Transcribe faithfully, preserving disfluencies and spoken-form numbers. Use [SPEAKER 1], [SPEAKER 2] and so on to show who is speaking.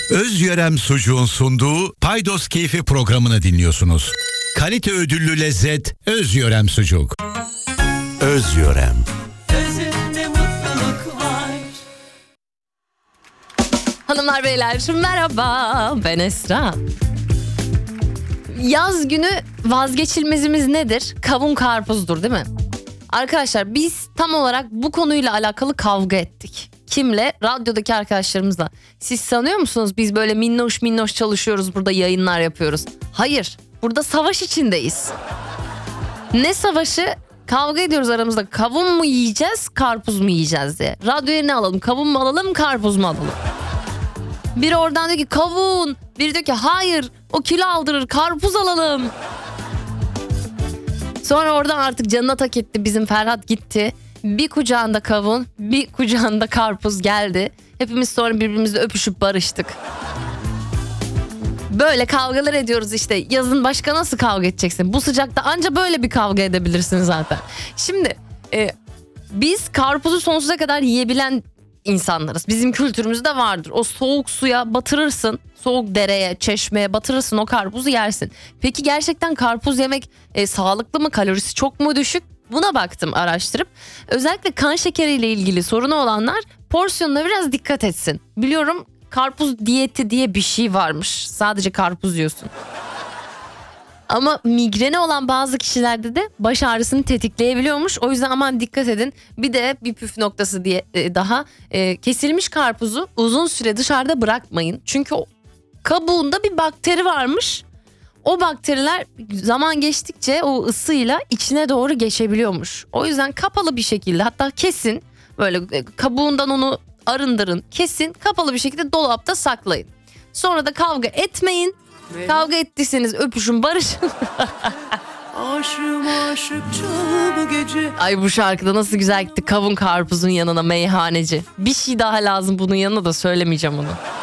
[SPEAKER 1] Özyörem Sucuğun sunduğu Paydos Keyfi programını dinliyorsunuz. Kalite ödüllü lezzet Özyörem Sucuk. Özyörem.
[SPEAKER 2] Özünde mutluluk var.
[SPEAKER 3] Hanımlar beyler merhaba, ben Esra. Yaz günü vazgeçilmezimiz nedir? Kavun karpuzdur değil mi? Arkadaşlar biz tam olarak bu konuyla alakalı kavga ettik. Kimle? Radyodaki arkadaşlarımızla. Siz sanıyor musunuz biz böyle minnoş minnoş çalışıyoruz, burada yayınlar yapıyoruz? Hayır, burada savaş içindeyiz. Ne savaşı? Kavga ediyoruz aramızda. Kavun mu yiyeceğiz, karpuz mu yiyeceğiz diye. Radyoya ne alalım? Kavun mu alalım, karpuz mu alalım? Biri oradan diyor ki kavun. Biri diyor ki hayır, o kilo aldırır, karpuz alalım. Sonra oradan artık canına tak etti bizim Ferhat, gitti. Bir kucağında kavun, bir kucağında karpuz geldi. Hepimiz sonra birbirimizle öpüşüp barıştık. Böyle kavgalar ediyoruz işte. Yazın başka nasıl kavga edeceksin? Bu sıcakta anca böyle bir kavga edebilirsin zaten. Şimdi e, biz karpuzu sonsuza kadar yiyebilen insanlarız. Bizim kültürümüzde vardır. O soğuk suya batırırsın. Soğuk dereye, çeşmeye batırırsın, o karpuzu yersin. Peki gerçekten karpuz yemek e, sağlıklı mı? Kalorisi çok mu düşük? Buna baktım araştırıp. Özellikle kan şekeriyle ilgili sorunu olanlar porsiyonuna biraz dikkat etsin. Biliyorum karpuz diyeti diye bir şey varmış. Sadece karpuz yiyorsun. Ama migreni olan bazı kişilerde de baş ağrısını tetikleyebiliyormuş. O yüzden aman dikkat edin. Bir de bir püf noktası diye e, daha e, kesilmiş karpuzu uzun süre dışarıda bırakmayın. Çünkü o kabuğunda bir bakteri varmış. O bakteriler zaman geçtikçe o ısıyla içine doğru geçebiliyormuş. O yüzden kapalı bir şekilde, hatta kesin, böyle kabuğundan onu arındırın, kesin, kapalı bir şekilde dolapta saklayın. Sonra da kavga etmeyin. Kavga ettiyseniz öpüşün, barışın.
[SPEAKER 2] Aşığım aşık çal bu gece.
[SPEAKER 3] Ay bu şarkıda nasıl güzel gitti, kavun karpuzun yanına meyhaneci. Bir şey daha lazım bunun yanına da, söylemeyeceğim onu.